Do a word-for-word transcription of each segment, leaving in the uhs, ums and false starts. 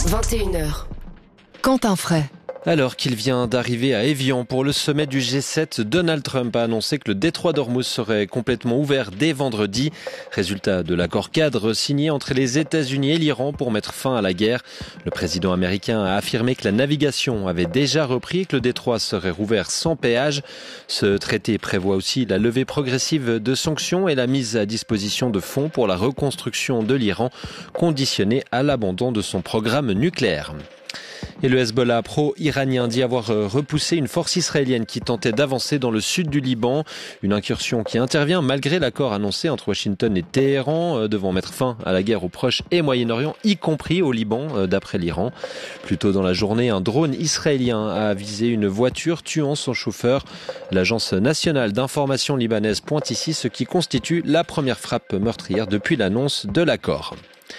vingt et une heures. Quentin Fray. Alors qu'il vient d'arriver à Évian pour le sommet du G sept, Donald Trump a annoncé que le détroit d'Ormuz serait complètement ouvert dès vendredi. Résultat de l'accord cadre signé entre les États-Unis et l'Iran pour mettre fin à la guerre. Le président américain a affirmé que la navigation avait déjà repris et que le détroit serait rouvert sans péage. Ce traité prévoit aussi la levée progressive de sanctions et la mise à disposition de fonds pour la reconstruction de l'Iran, conditionnée à l'abandon de son programme nucléaire. Et le Hezbollah pro-iranien dit avoir repoussé une force israélienne qui tentait d'avancer dans le sud du Liban. Une incursion qui intervient malgré l'accord annoncé entre Washington et Téhéran devant mettre fin à la guerre au Proche et Moyen-Orient, y compris au Liban, d'après l'Iran. Plus tôt dans la journée, un drone israélien a visé une voiture, tuant son chauffeur. L'Agence nationale d'information libanaise pointe ici ce qui constitue la première frappe meurtrière depuis l'annonce de l'accord.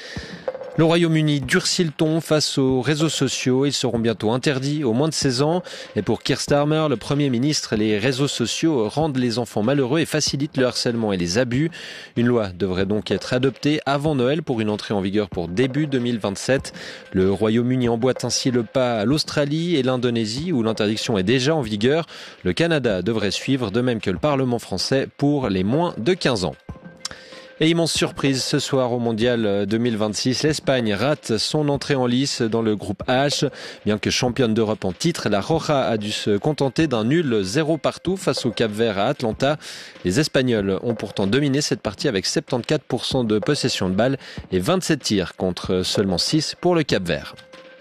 Le Royaume-Uni durcit le ton face aux réseaux sociaux. Ils seront bientôt interdits aux moins de seize ans. Et pour Keir Starmer, le Premier ministre, les réseaux sociaux rendent les enfants malheureux et facilitent le harcèlement et les abus. Une loi devrait donc être adoptée avant Noël pour une entrée en vigueur pour début deux mille vingt-sept. Le Royaume-Uni emboîte ainsi le pas à l'Australie et l'Indonésie où l'interdiction est déjà en vigueur. Le Canada devrait suivre, de même que le Parlement français pour les moins de quinze ans. Et immense surprise ce soir au Mondial deux mille vingt-six, l'Espagne rate son entrée en lice dans le groupe H. Bien que championne d'Europe en titre, la Roja a dû se contenter d'un nul zéro partout face au Cap-Vert à Atlanta. Les Espagnols ont pourtant dominé cette partie avec soixante-quatorze pour cent de possession de balle et vingt-sept tirs contre seulement six pour le Cap-Vert.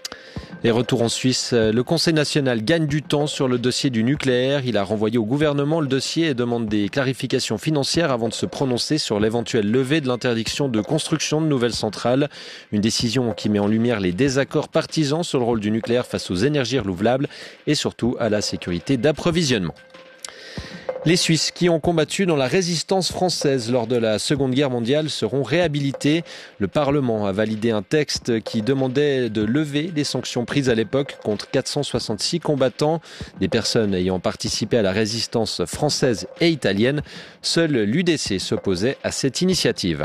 Et retour en Suisse, le Conseil national gagne du temps sur le dossier du nucléaire. Il a renvoyé au gouvernement le dossier et demande des clarifications financières avant de se prononcer sur l'éventuelle levée de l'interdiction de construction de nouvelles centrales. Une décision qui met en lumière les désaccords partisans sur le rôle du nucléaire face aux énergies renouvelables et surtout à la sécurité d'approvisionnement. Les Suisses qui ont combattu dans la résistance française lors de la Seconde Guerre mondiale seront réhabilités. Le Parlement a validé un texte qui demandait de lever les sanctions prises à l'époque contre quatre cent soixante-six combattants, des personnes ayant participé à la résistance française et italienne. Seul l'U D C s'opposait à cette initiative.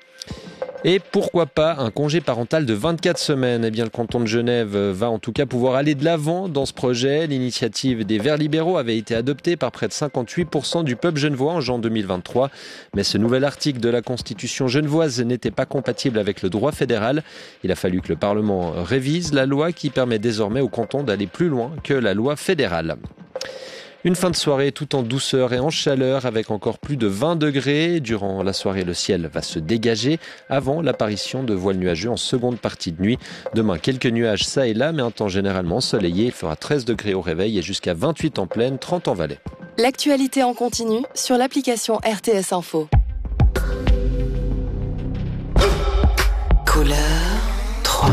Et pourquoi pas un congé parental de vingt-quatre semaines? Eh bien, le canton de Genève va en tout cas pouvoir aller de l'avant dans ce projet. L'initiative des Verts libéraux avait été adoptée par près de cinquante-huit pour cent du peuple genevois en juin deux mille vingt-trois. Mais ce nouvel article de la Constitution genevoise n'était pas compatible avec le droit fédéral. Il a fallu que le Parlement révise la loi qui permet désormais au canton d'aller plus loin que la loi fédérale. Une fin de soirée tout en douceur et en chaleur avec encore plus de vingt degrés. Durant la soirée, le ciel va se dégager avant l'apparition de voiles nuageux en seconde partie de nuit. Demain, quelques nuages ça et là, mais un temps généralement ensoleillé. Il fera treize degrés au réveil et jusqu'à vingt-huit en plaine, trente en vallée. L'actualité en continu sur l'application R T S Info. Couleur trois.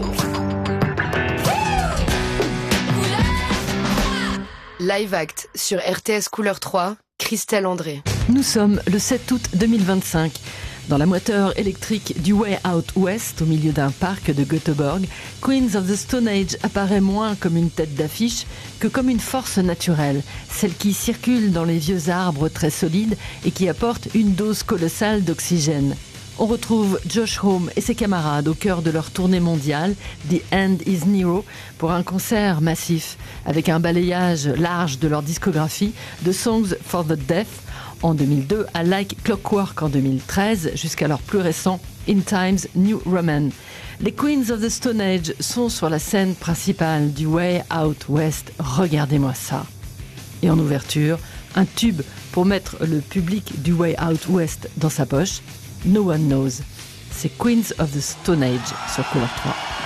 Live Act sur R T S Couleur trois, Christelle André. Nous sommes le sept août deux mille vingt-cinq. Dans la moteur électrique du Way Out West, au milieu d'un parc de Göteborg, Queens of the Stone Age apparaît moins comme une tête d'affiche que comme une force naturelle, celle qui circule dans les vieux arbres très solides et qui apporte une dose colossale d'oxygène. On retrouve Josh Homme et ses camarades au cœur de leur tournée mondiale, The End is Near, pour un concert massif, avec un balayage large de leur discographie, de Songs for the Deaf en deux mille deux à Like Clockwork en deux mille treize, jusqu'à leur plus récent In Times New Roman. Les Queens of the Stone Age sont sur la scène principale du Way Out West. Regardez-moi ça. Et en ouverture, un tube pour mettre le public du Way Out West dans sa poche. No One Knows. C'est Queens of the Stone Age sur Couleur trois.